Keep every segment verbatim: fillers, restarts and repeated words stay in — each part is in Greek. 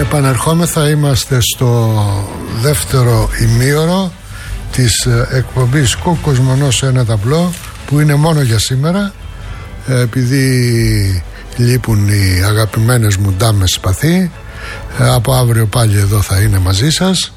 Επανερχόμεθα, είμαστε στο δεύτερο ημίωρο της εκπομπής Κούκος Μονός σε ένα ταμπλό, που είναι μόνο για σήμερα, επειδή λείπουν οι αγαπημένες μου ντάμες Σπαθί. Από αύριο πάλι εδώ θα είναι μαζί σας.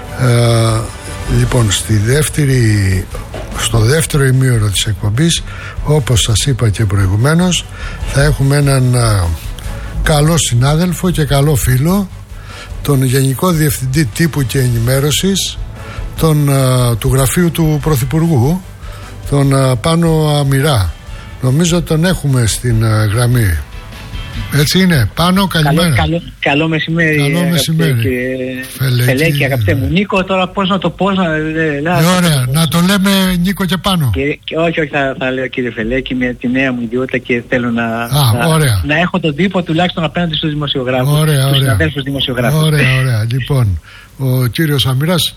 ε, Λοιπόν, στη δεύτερη, στο δεύτερο ημίωρο της εκπομπής, όπως σας είπα και προηγουμένως, θα έχουμε έναν α, καλό συνάδελφο και καλό φίλο, τον Γενικό Διευθυντή Τύπου και Ενημέρωσης τον, α, του Γραφείου του Πρωθυπουργού, τον α, Πάνο Αμυρά. Νομίζω τον έχουμε στην α, γραμμή. Έτσι είναι, Πάνο, καλημέρα. Καλό, καλό, καλό μεσημέρι. Καλό μεσημέρι. Φελέκη, Φελέκη, αγαπητέ μου. Νίκο, τώρα πώς να το πω. Να, ε, ωραία, να το λέμε Νίκο και Πάνο. Κύριε, και όχι, όχι, θα, θα λέω κύριε Φελέκη, με τη νέα μου ιδιότητα και θέλω να, Α, να, να έχω τον τύπο τουλάχιστον απέναντι στους δημοσιογράφους. Ωραία, στους ωραία. δημοσιογράφους. Ωραία, ωραία. Λοιπόν, ο κύριος Αμυράς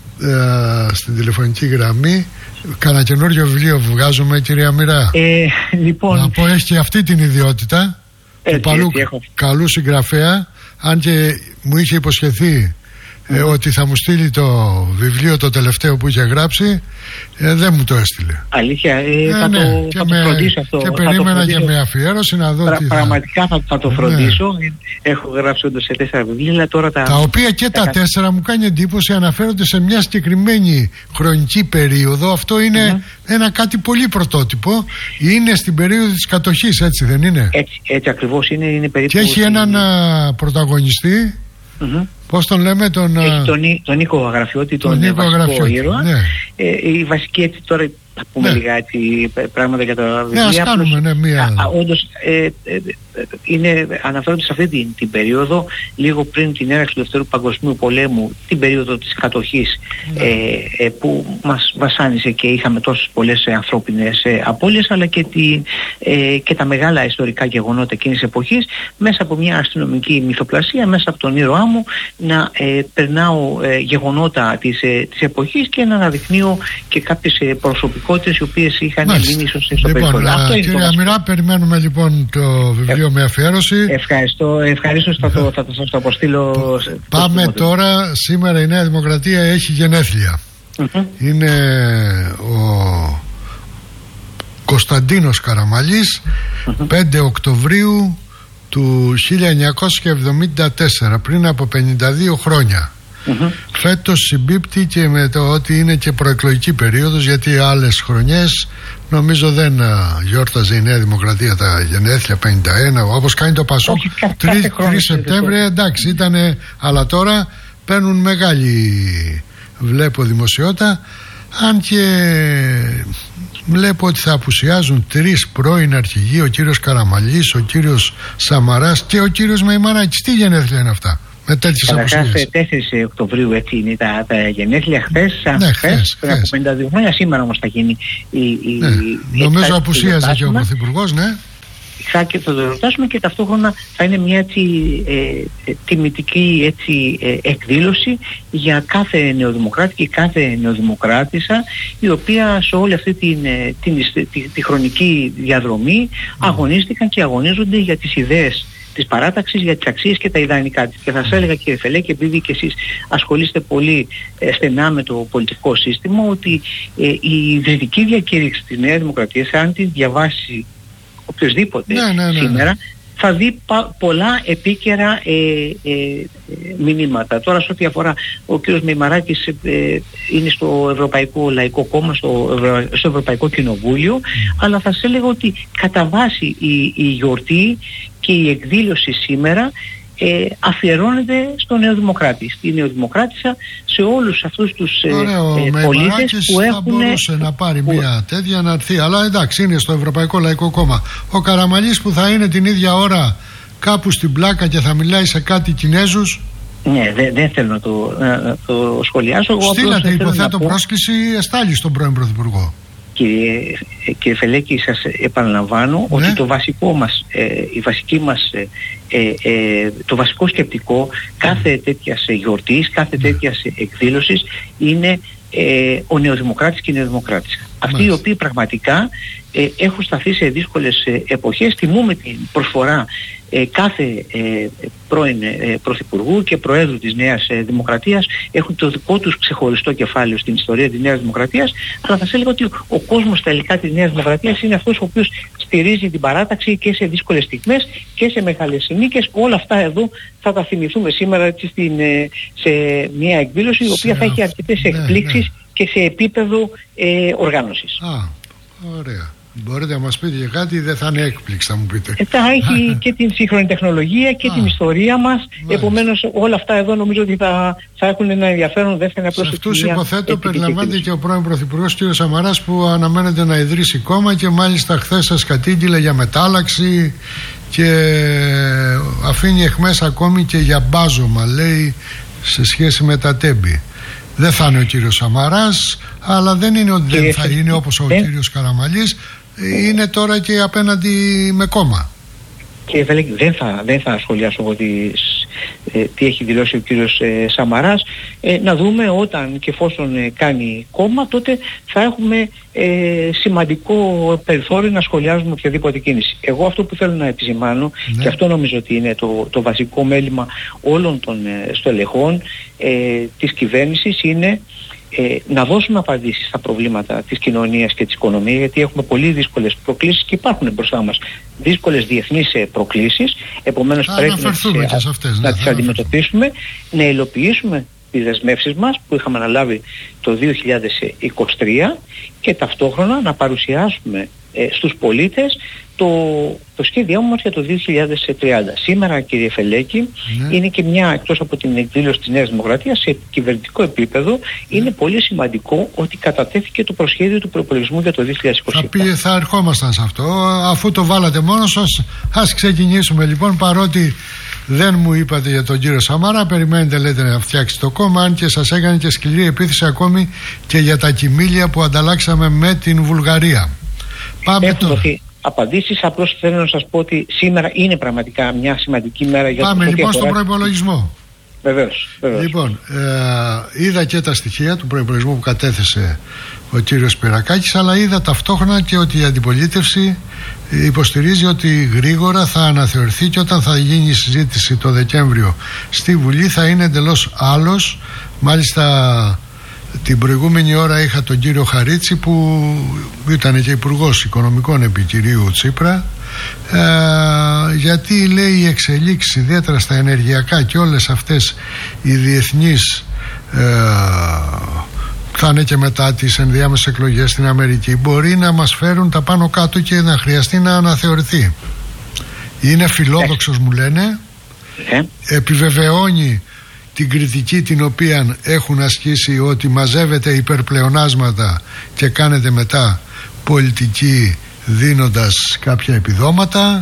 ε, στην τηλεφωνική γραμμή. Κάνα καινούριο βιβλίο βγάζουμε, κύριε Αμυρά. Ε, λοιπόν, να πω, έχει και αυτή την ιδιότητα. Έτσι, του παλού, έτσι, καλού συγγραφέα, αν και μου είχε υποσχεθεί ε, ότι θα μου στείλει το βιβλίο το τελευταίο που είχε γράψει, ε, δεν μου το έστειλε. Αλήθεια, ε, ε, θα, ναι, το, και θα με, το φροντίσω αυτό. Και θα περίμενα το φροντίσω. Και με αφιέρωση να δω Πρα, τι Πραγματικά θα, θα το φροντίσω. Ναι. Έχω γράψει όντως σε τέσσερα βιβλία, αλλά τώρα τα... Τα οποία και τα, τα τέσσερα μου κάνει εντύπωση αναφέρονται σε μια συγκεκριμένη χρονική περίοδο. Αυτό είναι mm-hmm. ένα κάτι πολύ πρωτότυπο. Είναι στην περίοδο της κατοχής, έτσι δεν είναι? Έτσι, έτσι ακριβώς είναι, είναι περίπου... Και έχει έναν α, πρωταγωνιστή. Mm-hmm. Πώς τον λέμε τον... Έχει τον, τον Νίκο Αγραφιώτη, τον, τον Νίκο βασικό Αγραφιώτη, ήρωα. Ναι. Ε, η βασική έτσι τώρα θα πούμε ναι. λίγα έτσι, πράγματα για τα βιβλία. Ναι, ας κάνουμε ναι, μία... Α, όντως ε, ε, ε, είναι, αναφέρονται σε αυτή την, την περίοδο, λίγο πριν την έναρξη του Δευτέρου Παγκοσμίου Πολέμου, την περίοδο της κατοχής ναι. ε, ε, που μας βασάνισε και είχαμε τόσες πολλές ε, ανθρώπινες ε, απώλειες, αλλά και, τη, ε, και τα μεγάλα ιστορικά γεγονότα εκείνης εποχής, μέσα από μια αστυνομική μυθοπλασία, μέσα από τον ήρωά μου, να ε, περνάω ε, γεγονότα της, ε, της εποχής και να αναδεικνύω και κάποιες ε, προσωπικότητες οι οποίες είχαν μείνει ίσως στο λοιπόν, περιθώριο. Κύριε Αμυρά, περιμένουμε λοιπόν το βιβλίο ε, με αφιέρωση. Ευχαριστώ, ευχαριστώ, θα, το, θα, θα σας το αποστείλω. Πάμε το τώρα, σήμερα η Νέα Δημοκρατία έχει γενέθλια. Mm-hmm. Είναι ο Κωνσταντίνος Καραμαλής, mm-hmm. πέντε Οκτωβρίου του χίλια εννιακόσια εβδομήντα τέσσερα, πριν από πενήντα δύο χρόνια. Mm-hmm. Φέτος συμπίπτει και με το ότι είναι και προεκλογική περίοδος, γιατί άλλες χρονιές νομίζω δεν α, γιόρταζε η Νέα Δημοκρατία τα γενέθλια πενήντα ένα, όπως κάνει το Πασόκ τρεις Σεπτέμβρη. Εντάξει ήτανε, αλλά τώρα παίρνουν μεγάλη, βλέπω, δημοσιότητα, αν και βλέπω ότι θα απουσιάζουν τρεις πρώην αρχηγοί, ο κύριος Καραμαλής, ο κύριος Σαμαράς και ο κύριος Μεϊμαράκης. Τι γενέθλια είναι αυτά με τέτοιες απουσίες? τέσσερις Οκτωβρίου έτσι είναι τα, τα γενέθλια, χθες, ναι, χθες, πριν από πενήντα δύο χρόνια, σήμερα όμως θα γίνει η... η, ναι. η νομίζω απουσίαζε και ο Πρωθυπουργός, ναι. Θα, και θα το ρωτάσουμε και ταυτόχρονα θα είναι μια έτσι ε, τιμητική έτσι, ε, εκδήλωση για κάθε νεοδημοκράτη και κάθε νεοδημοκράτησα, η οποία σε όλη αυτή την, την, την, τη, τη χρονική διαδρομή αγωνίστηκαν και αγωνίζονται για τις ιδέες της παράταξης, για τις αξίες και τα ιδανικά της. Και θα σας έλεγα, κύριε Φελέκη, επειδή και εσείς ασχολείστε πολύ ε, στενά με το πολιτικό σύστημα, ότι ε, η ιδρυτική διακήρυξη της Νέας Δημοκρατίας, αν τη διαβάσει οποιοσδήποτε ναι, ναι, ναι, σήμερα, ναι. θα δει πα, πολλά επίκαιρα ε, ε, ε, μηνύματα. Τώρα, σε ό,τι αφορά, ο κύριος Μεϊμαράκης ε, είναι στο Ευρωπαϊκό Λαϊκό Κόμμα, στο, Ευρω... στο Ευρωπαϊκό Κοινοβούλιο, mm. αλλά θα σας έλεγα ότι κατά βάση η, η γιορτή και η εκδήλωση σήμερα ε, αφιερώνεται στο Νεοδημοκράτη, στη Νεοδημοκράτησα, σε όλους αυτούς τους ε, ε, πολίτες που έχουν... θα μπορούσε να πάρει που... μια τέτοια να έρθει, αλλά εντάξει, είναι στο Ευρωπαϊκό Λαϊκό Κόμμα. Ο Καραμαλής που θα είναι την ίδια ώρα κάπου στην πλάκα και θα μιλάει σε κάτι Κινέζους. Ναι, δεν δε θέλω να το, να το σχολιάσω. Στείλατε, υποθέτω, πρόσκληση εστάλει στον πρώην Πρωθυπουργό. Κύριε, κύριε Φελέκη, σας επαναλαμβάνω, ναι, ότι το βασικό μας, ε, η βασική μας, ε, ε, το βασικό σκεπτικό κάθε τέτοιας γιορτής, κάθε τέτοιας εκδήλωσης είναι ε, ο νεοδημοκράτης και η νεοδημοκράτησα. Αυτοί οι οποίοι πραγματικά ε, έχουν σταθεί σε δύσκολες ε, εποχές. Τιμούμε την προσφορά ε, κάθε ε, πρώην ε, Πρωθυπουργού και Προέδρου της Νέας ε, Δημοκρατίας. Έχουν το δικό τους ξεχωριστό κεφάλαιο στην ιστορία της Νέας Δημοκρατίας, αλλά θα σας έλεγα ότι ο κόσμος τελικά της Νέας Δημοκρατίας είναι αυτός ο οποίος στηρίζει την παράταξη και σε δύσκολες στιγμές και σε μεγάλες νίκες. Όλα αυτά εδώ θα τα θυμηθούμε σήμερα στην, ε, σε μια εκδήλωση η οποία θα έχει αρκετές ναι, εκπλήξεις ναι. και σε επίπεδο ε, οργάνωσης. Α, ωραία. Μπορείτε να μας πείτε και κάτι, δεν θα είναι έκπληξη, θα μου πείτε. Ε, θα έχει και την σύγχρονη τεχνολογία και Α, την ιστορία μας. Μάλιστα. Επομένως όλα αυτά εδώ νομίζω ότι θα, θα έχουν ένα ενδιαφέρον, δεν θα είναι απλώς. Σε αυτούς υποθέτω περιλαμβάνεται και ο πρώην Πρωθυπουργός κ. Σαμαράς, που αναμένεται να ιδρύσει κόμμα και μάλιστα χθες σας κατήγγειλε για μετάλλαξη και αφήνει εχμές ακόμη και για μπάζωμα, λέει, σε σχέση με τα τέμπη. Δεν θα είναι ο κύριος Σαμαράς, αλλά δεν είναι ότι δεν θα είναι όπως ο δεν... κύριος Καραμανλής. Είναι τώρα και απέναντι με κόμμα. Κύριε Βελέκη, δεν θα, δεν θα σχολιάσω εγώ τις, ε, τι έχει δηλώσει ο κύριος ε, Σαμαράς. Ε, να δούμε όταν και εφόσον ε, κάνει κόμμα, τότε θα έχουμε ε, σημαντικό περιθώριο να σχολιάζουμε οποιαδήποτε κίνηση. Εγώ αυτό που θέλω να επισημάνω, ναι. και αυτό νομίζω ότι είναι το, το βασικό μέλημα όλων των ε, στελεχών ε, της κυβέρνησης, είναι Ε, να δώσουμε απαντήσεις στα προβλήματα της κοινωνίας και της οικονομίας, γιατί έχουμε πολύ δύσκολες προκλήσεις και υπάρχουν μπροστά μας δύσκολες διεθνείς προκλήσεις. Επομένως Α, πρέπει να τις, σε αυτές, να ναι, τις αντιμετωπίσουμε, να υλοποιήσουμε τις δεσμεύσεις μας που είχαμε αναλάβει το δύο χιλιάδες είκοσι τρία και ταυτόχρονα να παρουσιάσουμε ε, στους πολίτες το, το σχέδιό μας για το δύο χιλιάδες τριάντα. Σήμερα, κύριε Φελέκη, ναι. είναι και μια, εκτός από την εκδήλωση της Νέας Δημοκρατίας, σε κυβερνητικό επίπεδο, ναι. είναι πολύ σημαντικό ότι κατατέθηκε το προσχέδιο του προϋπολογισμού για το δύο χιλιάδες είκοσι επτά. Θα, πει, θα ερχόμασταν σε αυτό. Αφού το βάλατε μόνο σας, ας ξεκινήσουμε λοιπόν, παρότι δεν μου είπατε για τον κύριο Σαμαρά, περιμένετε λέτε να φτιάξει το κόμμα, αν και σας έκανε και σκληρή επίθεση ακόμη και για τα κοιμήλια που ανταλλάξαμε με την Βουλγαρία. Πάμε Έχουμε τώρα. Απαντήσεις, απλώς θέλω να σας πω ότι σήμερα είναι πραγματικά μια σημαντική μέρα για Πάμε το λοιπόν αφορά... στον προϋπολογισμό. Βεβαίως, βεβαίως. Λοιπόν, ε, είδα και τα στοιχεία του προϋπολογισμού που κατέθεσε ο κύριος Πυρακάκης, αλλά είδα ταυτόχρονα και ότι η αντιπολίτευση υποστηρίζει ότι γρήγορα θα αναθεωρηθεί και όταν θα γίνει η συζήτηση το Δεκέμβριο στη Βουλή θα είναι εντελώς άλλος. Μάλιστα την προηγούμενη ώρα είχα τον κύριο Χαρίτση που ήταν και υπουργός οικονομικών επί κυρίου Τσίπρα, ε, γιατί λέει οι εξελίξεις ιδιαίτερα στα ενεργειακά και όλες αυτές οι διεθνείς ε, θα είναι και μετά τις ενδιάμεσες εκλογές στην Αμερική, μπορεί να μας φέρουν τα πάνω κάτω και να χρειαστεί να αναθεωρηθεί. Είναι φιλόδοξος, μου λένε, επιβεβαιώνει την κριτική την οποία έχουν ασκήσει ότι μαζεύετε υπερπλεονάσματα και κάνετε μετά πολιτική δίνοντας κάποια επιδόματα.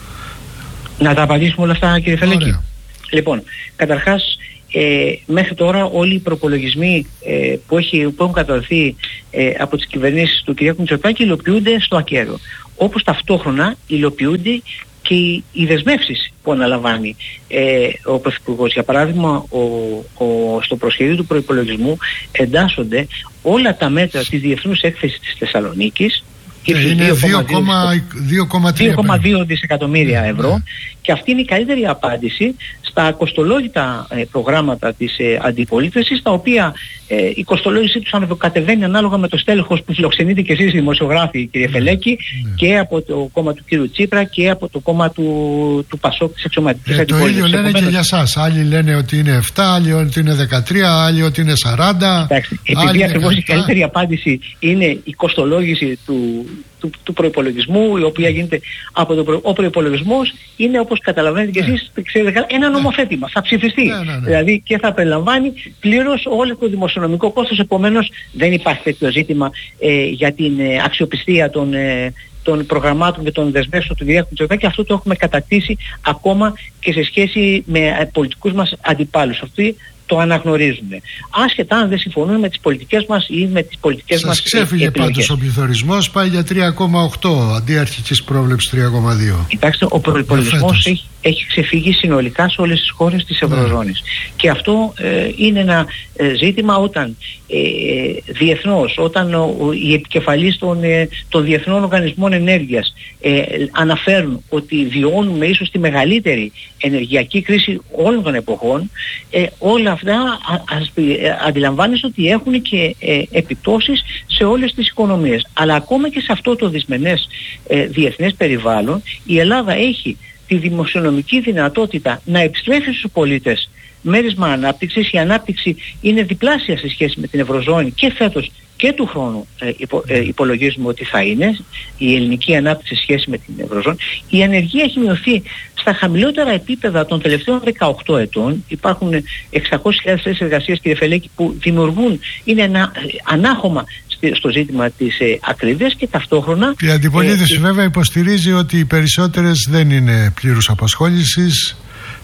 Να τα απαντήσουμε όλα αυτά, κύριε Φελέκη. Ωραία. Λοιπόν, καταρχάς ε, μέχρι τώρα όλοι οι προπολογισμοί ε, που, έχει, που έχουν καταδοθεί ε, από τις κυβερνήσεις του κ. Μητσοτάκη υλοποιούνται στο ακέραιο. Όπως ταυτόχρονα υλοποιούνται και οι δεσμεύσεις που αναλαμβάνει ε, ο Πρωθυπουργός. Για παράδειγμα, ο, ο, στο προσχέδιο του προϋπολογισμού εντάσσονται όλα τα μέτρα της Διεθνούς Έκθεσης της Θεσσαλονίκης, και είναι δύο κόμμα δύο δισεκατομμύρια ευρώ, ναι. Και αυτή είναι η καλύτερη απάντηση στα κοστολόγητα ε, προγράμματα της ε, αντιπολίτευσης, τα οποία ε, η κοστολόγησή τους ανεβοκατεβαίνει ανάλογα με το στέλεχος που φιλοξενείτε και εσείς δημοσιογράφοι, κύριε ναι. Φελέκη, ναι. και από το κόμμα του κύριου Τσίπρα και από το κόμμα του, του Πασόκ της αξιωματικής ε, αντιπολίτευσης. Το ίδιο λένε Επομένως, και για σας. Άλλοι λένε ότι είναι επτά, άλλοι ότι είναι δεκατρία, άλλοι ότι είναι σαράντα. Εντάξει, επειδή ακριβώς η καλύτερη απάντηση είναι η κοστολόγηση του Του, του προϋπολογισμού, η οποία γίνεται από το προ... ο προϋπολογισμός είναι, όπως καταλαβαίνετε και εσείς, ναι. ξέρετε, ένα νομοθέτημα, θα ψηφιστεί, ναι, ναι, ναι. δηλαδή και θα περιλαμβάνει πλήρως όλο το δημοσιονομικό κόστος. Επομένως δεν υπάρχει τέτοιο ζήτημα ε, για την ε, αξιοπιστία των, ε, των προγραμμάτων και των δεσμεύσεων του Κυριάκου Μητσοτάκη, και αυτό το έχουμε κατακτήσει ακόμα και σε σχέση με ε, πολιτικούς μας αντιπάλους. Αυτοί το αναγνωρίζουν. Άσχετα αν δεν συμφωνούν με τις πολιτικές μας ή με τις πολιτικές σας μας επιλογές. Ξέφυγε πάντως ο πληθωρισμός, πάει για τρία κόμμα οκτώ αντί αρχικής πρόβλεψης τρία κόμμα δύο. Κοιτάξτε, ο προϋπολογισμός έχει, έχει ξεφύγει συνολικά σε όλες τις χώρες της Ευρωζώνης. Mm. Και αυτό ε, είναι ένα ε, ζήτημα όταν ε, διεθνώς, όταν ο, οι επικεφαλείς των, ε, των διεθνών οργανισμών ενέργειας ε, αναφέρουν ότι βιώνουμε ίσως τη μεγαλύτερη ενεργειακή κρίση όλων των εποχών, ε, όλα αυτά α, ας, ε, αντιλαμβάνεστε ότι έχουν και ε, επιπτώσεις σε όλες τις οικονομίες. Αλλά ακόμα και σε αυτό το δυσμενές ε, διεθνές περιβάλλον, η Ελλάδα έχει τη δημοσιονομική δυνατότητα να επιστρέφει στους πολίτες μέρισμα ανάπτυξης. Η ανάπτυξη είναι διπλάσια σε σχέση με την Ευρωζώνη και φέτος και του χρόνου ε, υπο, ε, υπολογίζουμε ότι θα είναι η ελληνική ανάπτυξη σε σχέση με την Ευρωζώνη. Η ανεργία έχει μειωθεί στα χαμηλότερα επίπεδα των τελευταίων δεκαοκτώ ετών. Υπάρχουν εξακόσιες χιλιάδες θέσεις εργασίας, κύριε Φελέκη, που δημιουργούν, είναι ένα ανάχωμα στο ζήτημα της ε, ακρίβειας και ταυτόχρονα... Η αντιπολίτευση ε, βέβαια υποστηρίζει ότι οι περισσότερες δεν είναι πλήρους απασχόλησης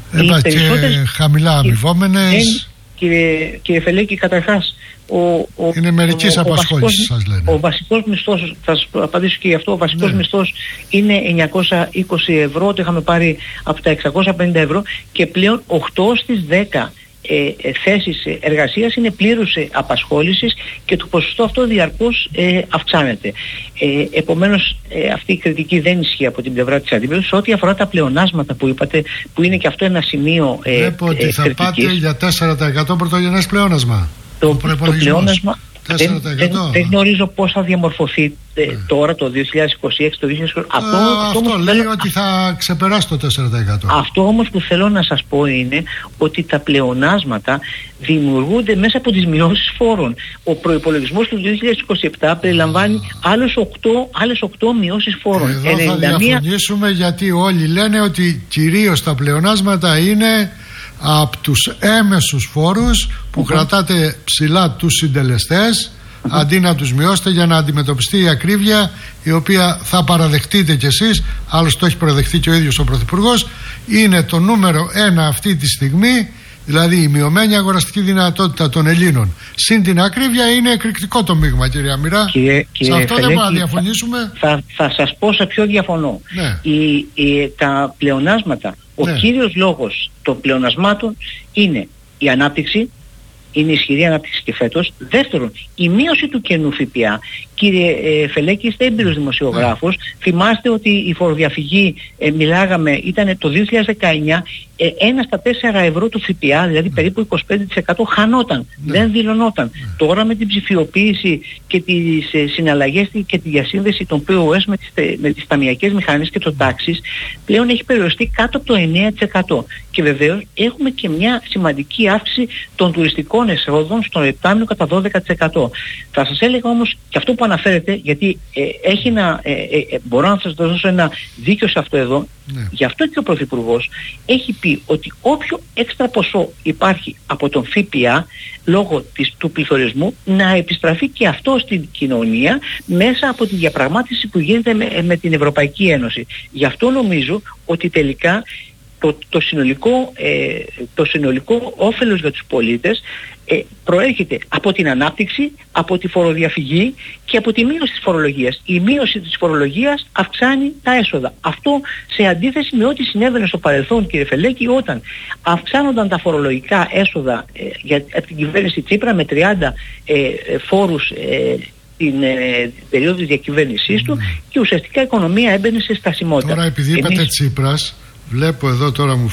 και χαμηλά αμοιβόμενες. Κύριε, κύριε Φελέκη, καταρχάς ο, ο, είναι μερικής ο, απασχόλησης, σας λένε. Ο βασικός μισθός, θα σας απαντήσω και γι' αυτό, ο βασικός ναι. μισθός είναι εννιακόσια είκοσι ευρώ, το είχαμε πάρει από τα εξακόσια πενήντα ευρώ και πλέον οκτώ στις δέκα ε, ε, θέσεις εργασίας είναι πλήρους ε, απασχόλησης και το ποσοστό αυτό διαρκώς ε, αυξάνεται. Ε, επομένως ε, αυτή η κριτική δεν ισχύει από την πλευρά της αντιπολίτευσης. Ό,τι αφορά τα πλεονάσματα που είπατε, που είναι και αυτό ένα σημείο ε, Βλέπω ότι ε, θα κριτικής. Πάτε για τέσσερα τοις εκατό πρωτογενές πλεόνασμα. Το, το πλεόνασμα δεν, δεν, δεν γνωρίζω πώς θα διαμορφωθεί ε, ε. τώρα το δύο χιλιάδες είκοσι έξι, το δύο χιλιάδες είκοσι. Αυτό, Α, αυτό, αυτό λέει θέλω... ότι θα ξεπεράσει το τέσσερα τοις εκατό. Αυτό όμως που θέλω να σας πω είναι ότι τα πλεονάσματα δημιουργούνται μέσα από τις μειώσεις φόρων. Ο προϋπολογισμός του δύο χιλιάδες είκοσι επτά περιλαμβάνει άλλες οκτώ, άλλες οκτώ μειώσεις φόρων. Εδώ θα διαφωνήσουμε γιατί όλοι λένε ότι κυρίως τα πλεονάσματα είναι από τους έμεσους φόρους που mm-hmm. κρατάτε ψηλά τους συντελεστές mm-hmm. αντί να τους μειώσετε για να αντιμετωπιστεί η ακρίβεια, η οποία θα παραδεχτείτε κι εσείς, άλλωστε το έχει παραδεχτεί και ο ίδιος ο Πρωθυπουργός, είναι το νούμερο ένα αυτή τη στιγμή, δηλαδή η μειωμένη αγοραστική δυνατότητα των Ελλήνων συν την ακρίβεια. Είναι εκρηκτικό το μείγμα, κυρία Μοιρά. Κύριε, κύριε σε αυτό Φελέκη, δεν μπορούμε να διαφωνήσουμε. Θα, θα, θα σας πω σε ποιο διαφωνώ. Ναι. Η, η, τα πλεονάσματα, ο ναι. κύριος λόγος των πλεονασμάτων είναι η ανάπτυξη, είναι ισχυρή ανάπτυξη και φέτος. Δεύτερον, η μείωση του κενού ΦΠΑ. Κύριε ε, Φελέκη, είστε έμπειρος δημοσιογράφος. Mm. Θυμάστε ότι η φοροδιαφυγή, ε, μιλάγαμε, ήταν το δύο χιλιάδες δεκαεννιά, ε, ένα στα τέσσερα ευρώ του ΦΠΑ, δηλαδή mm. περίπου είκοσι πέντε τοις εκατό χανόταν, mm. δεν δηλωνόταν. Mm. Τώρα με την ψηφιοποίηση και τις ε, συναλλαγές και τη διασύνδεση των πι ο ες με τις, με τις ταμιακές μηχανές και το τάξης, πλέον έχει περιοριστεί κάτω από το εννέα τοις εκατό. Και βεβαίως έχουμε και μια σημαντική αύξηση των τουριστικών εσόδων στον επτάμηνο κατά δώδεκα τοις εκατό. Θα σας έλεγα όμως και αυτό που αναφέρετε, γιατί ε, έχει να, ε, ε, μπορώ να σας δώσω ένα δίκιο σε αυτό εδώ, ναι. Γι' αυτό και ο Πρωθυπουργός έχει πει ότι όποιο έξτρα ποσό υπάρχει από τον ΦΠΑ λόγω της, του πληθωρισμού να επιστραφεί και αυτό στην κοινωνία μέσα από τη διαπραγμάτευση που γίνεται με, με την Ευρωπαϊκή Ένωση. Γι' αυτό νομίζω ότι τελικά Το, το, συνολικό, ε, το συνολικό όφελος για τους πολίτες ε, προέρχεται από την ανάπτυξη, από τη φοροδιαφυγή και από τη μείωση της φορολογίας. Η μείωση της φορολογίας αυξάνει τα έσοδα. Αυτό σε αντίθεση με ό,τι συνέβαινε στο παρελθόν, κύριε Φελέκη, όταν αυξάνονταν τα φορολογικά έσοδα ε, για, από την κυβέρνηση Τσίπρα με τριάντα ε, φόρους ε, την ε, περίοδο της διακυβέρνησής του mm. και ουσιαστικά η οικονομία έμπαινε σε στασιμότητα. Τώρα επειδή είπατε Εμείς... Τσίπρας, βλέπω εδώ τώρα μου,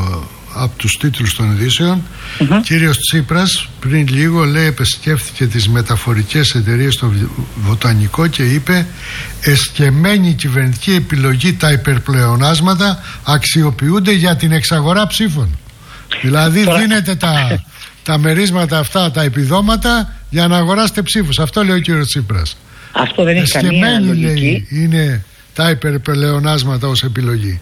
από τους τίτλους των ειδήσεων mm-hmm. κύριος Τσίπρας πριν λίγο λέει επισκέφθηκε τις μεταφορικές εταιρείες στο Βοτανικό και είπε εσκεμμένη κυβερνητική επιλογή, τα υπερπλεονάσματα αξιοποιούνται για την εξαγορά ψήφων. Δηλαδή δίνετε τα, τα μερίσματα αυτά, τα επιδόματα για να αγοράσετε ψήφους. Αυτό λέει ο κύριος Τσίπρας. Αυτό δεν έχει καμία λογική. Λέει, είναι τα υπερπλεονάσματα ως επιλογή.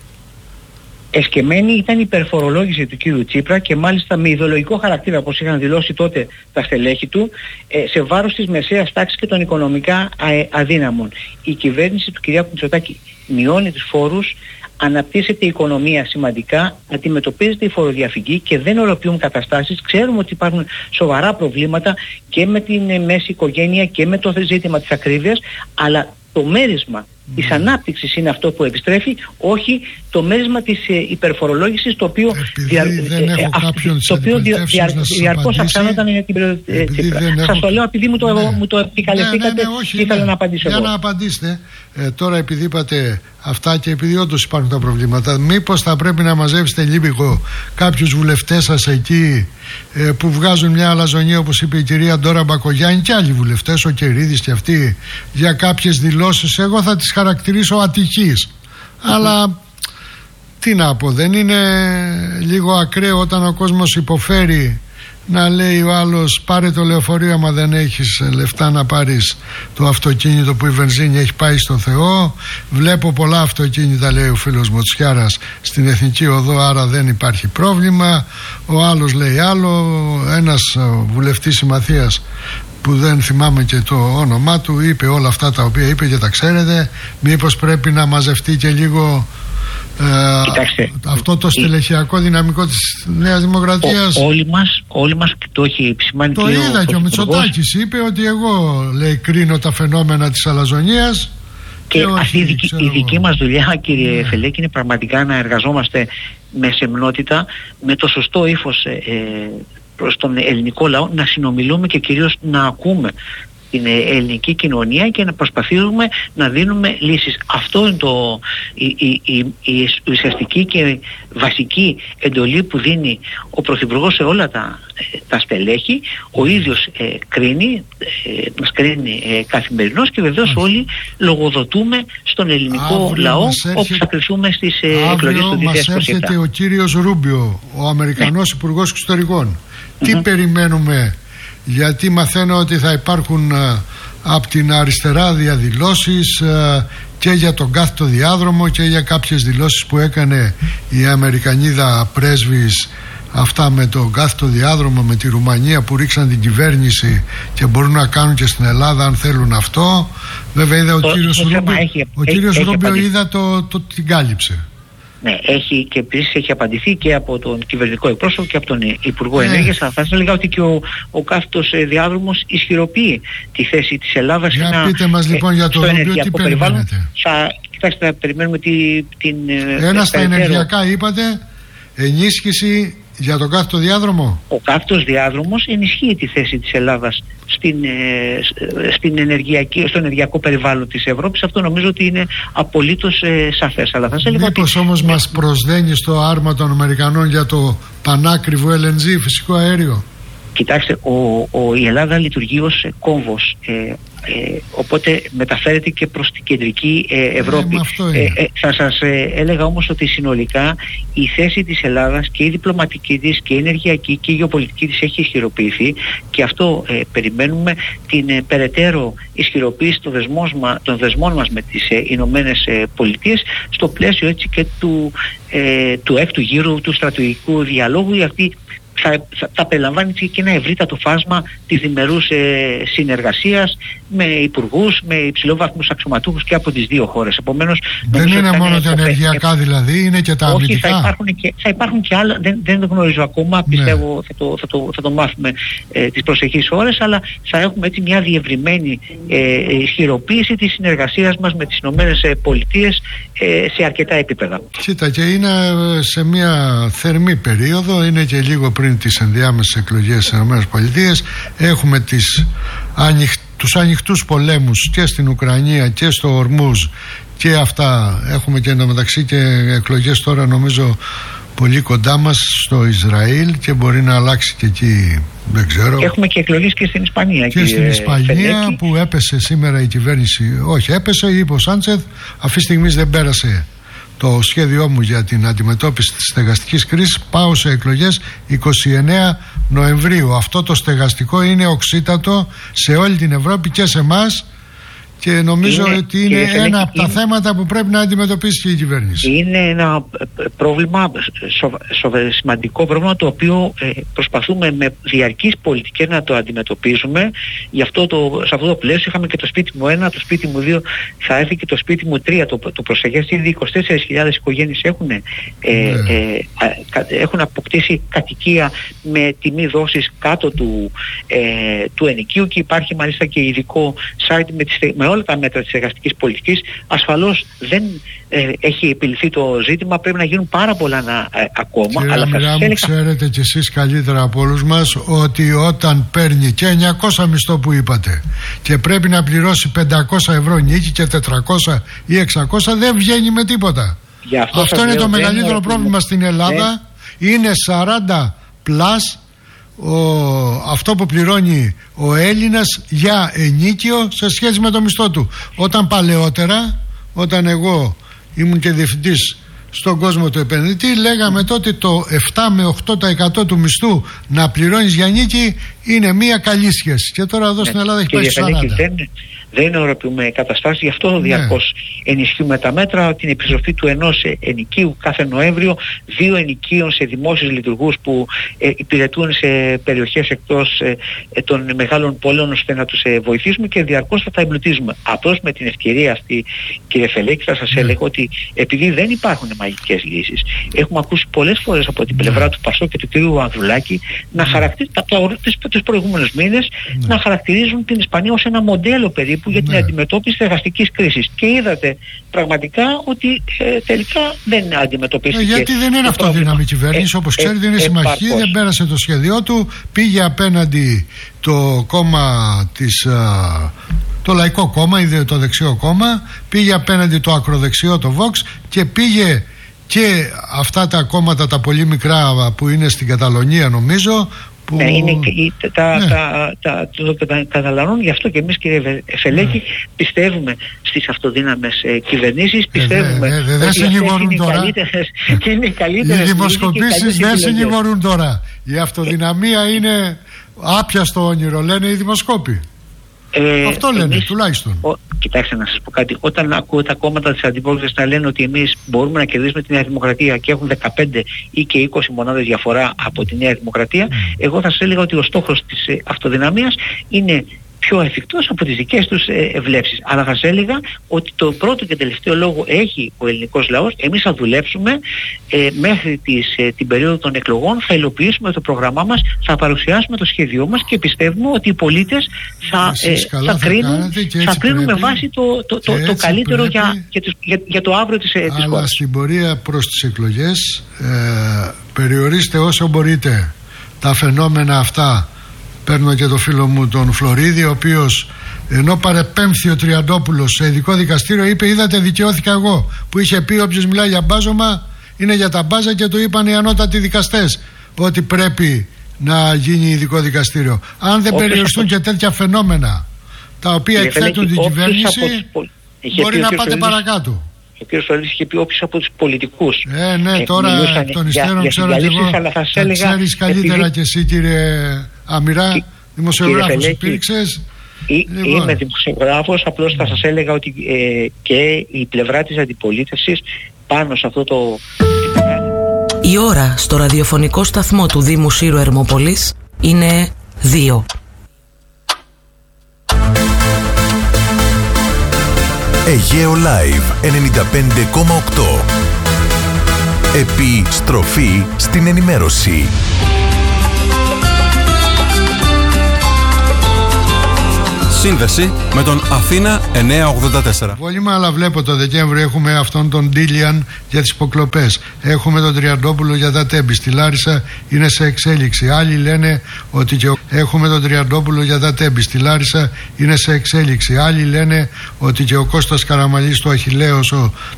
Εσκεμμένη ήταν η υπερφορολόγηση του κύριου Τσίπρα και μάλιστα με ιδεολογικό χαρακτήρα, όπως είχαν δηλώσει τότε τα στελέχη του, σε βάρος της μεσαίας τάξης και των οικονομικά αδύναμων. Η κυβέρνηση του κυρία Μητσοτάκη μειώνει τους φόρους, αναπτύσσεται η οικονομία σημαντικά, αντιμετωπίζεται η φοροδιαφυγή και δεν ολοποιούν καταστάσεις. Ξέρουμε ότι υπάρχουν σοβαρά προβλήματα και με την μέση οικογένεια και με το ζήτημα της ακρίβειας, αλλά το μέρισμα της mm. ανάπτυξης είναι αυτό που επιστρέφει, όχι το μέρισμα της ε, υπερφορολόγησης, το οποίο, δια, ε, ε, το οποίο δια, δια, διαρκώς αυξάνονταν για την περίοδο ε, Τσίπρα. Σας έχω... το λέω επειδή μου το, ναι. μου το επικαλεστήκατε ναι, ναι, ναι, και ήθελα ναι. να απαντήσω για εγώ. να απαντήσετε. Ε, τώρα επειδή είπατε αυτά και επειδή όντως υπάρχουν τα προβλήματα, μήπως θα πρέπει να μαζέψετε λίγο κάποιους βουλευτές σας εκεί ε, που βγάζουν μια αλαζονία, όπως είπε η κυρία Ντόρα Μπακογιάννη και άλλοι βουλευτές, ο Κερίδης και αυτοί, για κάποιες δηλώσεις, εγώ θα τις χαρακτηρίσω ατυχείς. Mm-hmm. Αλλά τι να πω, δεν είναι λίγο ακραίο όταν ο κόσμος υποφέρει να λέει ο άλλος πάρε το λεωφορείο άμα δεν έχεις λεφτά να πάρεις το αυτοκίνητο που η βενζίνη έχει πάει στο Θεό. Βλέπω πολλά αυτοκίνητα, λέει ο φίλος Μοτσιάρας, στην Εθνική Οδό, άρα δεν υπάρχει πρόβλημα. Ο άλλος λέει άλλο. Ένας βουλευτής Συμμαθίας που δεν θυμάμαι και το όνομά του είπε όλα αυτά τα οποία είπε και τα ξέρετε. Μήπως πρέπει να μαζευτεί και λίγο Ε, Κοιτάξτε, αυτό το στελεχειακό η, δυναμικό της Νέας Δημοκρατίας. Ό, όλοι μας, όλοι μας το έχει επισημάνει. Το είδα και ο Μητσοτάκης είπε ότι εγώ, λέει, κρίνω τα φαινόμενα της αλαζονίας. Και, και όχι, αυτή η δική, η δική μας δουλειά, κύριε ναι. Φελέκη, είναι πραγματικά να εργαζόμαστε με σεμνότητα, με το σωστό ύφος ε, προς τον ελληνικό λαό, να συνομιλούμε και κυρίως να ακούμε την ελληνική κοινωνία και να προσπαθούμε να δίνουμε λύσεις. Αυτό είναι το, η, η, η, η ουσιαστική και βασική εντολή που δίνει ο Πρωθυπουργός σε όλα τα, τα στελέχη. Ο ίδιος ε, κρίνει, ε, μας κρίνει ε, καθημερινώς και βεβαίως όλοι λογοδοτούμε στον ελληνικό αύριο λαό όπως θα κρυθούμε στις ε, εκλογές του δύο χιλιάδες είκοσι επτά. Μας έρχεται ο κύριος Ρούμπιο, ο Αμερικανός ναι. Υπουργός Εξωτερικών. Mm-hmm. Τι περιμένουμε? Γιατί μαθαίνω ότι θα υπάρχουν α, από την αριστερά διαδηλώσεις α, και για τον κάθετο διάδρομο και για κάποιες δηλώσεις που έκανε η Αμερικανίδα πρέσβης, αυτά με τον κάθετο διάδρομο, με τη Ρουμανία που ρίξαν την κυβέρνηση και μπορούν να κάνουν και στην Ελλάδα αν θέλουν αυτό. Βέβαια είδα ο το, κύριος το Ρούμπιο, έχει, ο κύριος έχει, Ρούμπιο έχει είδα το, το, την κάλυψε. Ναι, έχει και επίσης έχει απαντηθεί και από τον κυβερνητικό εκπρόσωπο και από τον Υπουργό ναι. Ενέργειας. Θα σας έλεγα ότι και ο, ο κάθετος ε, διάδρομος ισχυροποιεί τη θέση της Ελλάδας. Για ένα, πείτε μας λοιπόν ε, για το Ρούμπιο τι περιμένετε. Θα, κοιτάξτε, θα περιμένουμε τη, την... Ένα στα ενεργειακά είπατε, ενίσχυση για τον κάθετο διάδρομο. Ο κάθετος διάδρομος ενισχύει τη θέση της Ελλάδας στην, ε, στην ενεργειακή, στο ενεργειακό περιβάλλον της Ευρώπης. Αυτό νομίζω ότι είναι απολύτως ε, σαφές. Αλλά θα σε έλεγα μήπως ότι... όμως μας προσδένει στο άρμα των Αμερικανών για το πανάκριβο ελ εν τζι, φυσικό αέριο? Κοιτάξτε, ο, ο, η Ελλάδα λειτουργεί ως ε, κόμβος. Ε, Ε, οπότε μεταφέρεται και προς την κεντρική ε, Ευρώπη. Ε, ε, θα σας ε, έλεγα όμως ότι συνολικά η θέση της Ελλάδας και η διπλωματική της και η ενεργειακή και η γεωπολιτική της έχει ισχυροποιηθεί και αυτό ε, περιμένουμε την ε, περαιτέρω ισχυροποίηση των δεσμών, των δεσμών μας με τις ε, Ηνωμένες ε, Πολιτείες στο πλαίσιο έτσι και του, ε, του έκτου γύρου του στρατηγικού διαλόγου. Η αυτή θα, θα, θα περιλαμβάνει και ένα ευρύτατο φάσμα της διμερούς ε, συνεργασίας με υπουργούς, με υψηλόβαθμους αξιωματούχους και από τις δύο χώρες. Επομένως, δεν είναι μόνο τα ενεργειακά δηλαδή, είναι και τα όχι, αμυντικά. Θα υπάρχουν και, θα υπάρχουν και άλλα, δεν, δεν το γνωρίζω ακόμα, ναι. Πιστεύω θα το, θα το, θα το μάθουμε ε, τις προσεχείς ώρες, αλλά θα έχουμε έτσι μια διευρυμένη ε, ισχυροποίηση της συνεργασίας μας με τις Ηνωμένες Πολιτείες ε, σε αρκετά επίπεδα. Κοίτα, και είναι σε μια θερμή περίοδο, είναι και λίγο πριν τις ενδιάμεσες εκλογές στις Ηνωμένες Πολιτείες. Έχουμε τις ανοιχ... τους ανοιχτούς πολέμους και στην Ουκρανία και στο Ορμούζ και αυτά. Έχουμε και εντωμεταξύ και εκλογές τώρα νομίζω πολύ κοντά μας στο Ισραήλ και μπορεί να αλλάξει και εκεί, δεν ξέρω. Έχουμε και εκλογές και στην Ισπανία. Και στην Ισπανία Φελέκη. Που έπεσε σήμερα η κυβέρνηση. Όχι, έπεσε, είπε ο Σάντσεθ, αυτή τη στιγμή δεν πέρασε το σχέδιό μου για την αντιμετώπιση της στεγαστικής κρίσης. Πάω σε εκλογές εικοστή ενάτη Νοεμβρίου. Αυτό το στεγαστικό είναι οξύτατο σε όλη την Ευρώπη και σε εμάς και νομίζω είναι, ότι είναι ένα είναι, από τα είναι, θέματα που πρέπει να αντιμετωπίσει και η κυβέρνηση. Είναι ένα πρόβλημα, σοβα, σοβα, σημαντικό πρόβλημα, το οποίο ε, προσπαθούμε με διαρκείς πολιτικές να το αντιμετωπίζουμε. Γι' αυτό το, σε αυτό το πλαίσιο είχαμε και το σπίτι μου ένα, το σπίτι μου δύο, θα έρθει και το σπίτι μου τρία. Το, το προσεχές ήδη είκοσι τέσσερις χιλιάδες οικογένειες έχουν, ε, ναι. ε, ε, έχουν αποκτήσει κατοικία με τιμή δόσης κάτω του, ε, του ενοικίου και υπάρχει μάλιστα και ειδικό site με, τις, με όλα τα μέτρα της εργαστικής πολιτικής ασφαλώς δεν ε, έχει επιληθεί το ζήτημα, πρέπει να γίνουν πάρα πολλά να, ε, ακόμα. Κύριε αλλά Μοιρά, μου, έλεγα... ξέρετε κι εσείς καλύτερα από όλους μας ότι όταν παίρνει και εννιακόσια μισθό που είπατε και πρέπει να πληρώσει πεντακόσια ευρώ νίκη και τετρακόσια ή εξακόσια, δεν βγαίνει με τίποτα. Αυτό, αυτό είναι το μεγαλύτερο είναι πρόβλημα στην Ελλάδα. Ναι. Είναι σαράντα πλας ο, αυτό που πληρώνει ο Έλληνας για ενίκιο σε σχέση με το μισθό του. Όταν παλαιότερα, όταν εγώ ήμουν και διευθυντής στον κόσμο του επενδυτή, λέγαμε τότε το επτά με οκτώ τοις εκατό του μισθού να πληρώνεις για νίκη είναι μια καλή σχέση. Και τώρα εδώ ναι. στην Ελλάδα έχει πάει στο σαράντα. Δεν οροποιούμε καταστάσεις, γι' αυτό ναι. διαρκώς ενισχύουμε τα μέτρα, την επιστροφή του ενός ενοικίου κάθε Νοέμβριο, δύο ενοικίων σε δημόσιους λειτουργούς που ε, υπηρετούν σε περιοχές εκτός ε, ε, των μεγάλων πόλεων, ώστε να τους ε, βοηθήσουμε και διαρκώς θα τα εμπλουτίζουμε. Απλώς με την ευκαιρία αυτή, κύριε Φελέκη, θα σας ναι. έλεγα ότι επειδή δεν υπάρχουν μαγικές λύσεις, έχουμε ακούσει πολλές φορές από την πλευρά ναι. του Πασόκ και του κ. Ανδρουλάκη να ναι. χαρακτηρίζουν τους προηγούμενους μήνες ναι. να χαρακτηρίζουν την Ισπανία ως ένα μοντέλο περίπου για την ναι. αντιμετώπιση της εργαστικής κρίσης. Και είδατε πραγματικά ότι ε, τελικά δεν αντιμετωπίστηκε. Ε, γιατί δεν είναι αυτοδύναμη κυβέρνηση, ε, όπως ε, ξέρετε, είναι ε, συμμαχική, ε, δεν πέρασε το σχέδιό του, πήγε απέναντι το κόμμα της, α, το Λαϊκό Κόμμα, το δεξιό κόμμα, πήγε απέναντι το ακροδεξιό, το Vox, και πήγε και αυτά τα κόμματα τα πολύ μικρά που είναι στην Καταλωνία, νομίζω. Που... Ναι, είναι, τα, ναι. τα, τα, το, το, τα καταλαβαίνουν, γι' αυτό και εμείς, κύριε Φελέκη, ναι. πιστεύουμε στις αυτοδύναμες ε, κυβερνήσεις, πιστεύουμε ε, δε, δε, ότι αυτές είναι οι καλύτερες και είναι οι καλύτερες. Οι δημοσκοπήσεις δεν συνηγορούν τώρα. Η αυτοδυναμία ε, είναι άπιαστο όνειρο, λένε οι δημοσκόποι. Ε, Αυτό λένε εμείς, τουλάχιστον. Ο, κοιτάξτε να σας πω κάτι. Όταν ακούω τα κόμματα της αντιπολίτευσης να λένε ότι εμείς μπορούμε να κερδίσουμε τη Νέα Δημοκρατία και έχουν δεκαπέντε ή και είκοσι μονάδες διαφορά από τη Νέα Δημοκρατία, mm. εγώ θα σας έλεγα ότι ο στόχος της ε, αυτοδυναμίας είναι πιο εφικτός από τις δικές τους ε, βλέψεις. Αλλά θα σας έλεγα ότι το πρώτο και τελευταίο λόγο έχει ο ελληνικός λαός. Εμείς θα δουλέψουμε ε, μέχρι τις, ε, την περίοδο των εκλογών, θα υλοποιήσουμε το πρόγραμμά μας, θα παρουσιάσουμε το σχέδιό μας και πιστεύουμε ότι οι πολίτες θα, ε, θα, θα κρίνουν, θα κρίνουν με βάση το, το, το, το καλύτερο για, για, τους, για, για το αύριο της, της χώρας. Αλλά στην πορεία προς τις εκλογές ε, περιορίστε όσο μπορείτε τα φαινόμενα αυτά. Παίρνω και το φίλο μου τον Φλωρίδη, ο οποίος ενώ παρεπέμφθη ο Τριαντόπουλος σε ειδικό δικαστήριο, είπε: είδατε, δικαιώθηκα εγώ, που είχε πει όποιος μιλάει για μπάζωμα είναι για τα μπάζα, και το είπαν οι ανώτατοι δικαστές ότι πρέπει να γίνει ειδικό δικαστήριο. Αν δεν περιοριστούν και τέτοια φαινόμενα τα οποία εκθέτουν την κυβέρνηση, μπορεί να πάτε παρακάτω. Ο κ. Φλωρίδης είχε πει όποιος από τους πολιτικούς. Ε, ναι, τώρα εκ των υστέρων ξέρω και εγώ. Θα ξέρεις καλύτερα επειδή... και εσύ, κύριε Αμυρά, δημοσιογράφος υπήρξες. Λοιπόν. Είμαι δημοσιογράφος, απλώς θα σας έλεγα ότι ε, και η πλευρά της αντιπολίτευσης πάνω σε αυτό το... Η ώρα στο ραδιοφωνικό σταθμό του Δήμου Σύρου Ερμόπολης είναι δύο. Αιγαίο Live ενενήντα πέντε κόμμα οκτώ. Επιστροφή στην ενημέρωση. Σύνδεση με τον Αθήνα εννιακόσια ογδόντα τέσσερα. Πολύ μάλλα βλέπω το Δεκέμβριο έχουμε αυτόν τον Ντίλιαν για τις υποκλοπές. Έχουμε τον Τριαντόπουλο για τα τέμπη. Στη Λάρισα είναι σε εξέλιξη. Άλλοι λένε ότι και... Έχουμε τον Τριαντόπουλο για τα τέμπη. Στη Λάρισα είναι σε εξέλιξη. Άλλοι λένε ότι και ο Κώστας Καραμαλής, το Αχιλλέος, ο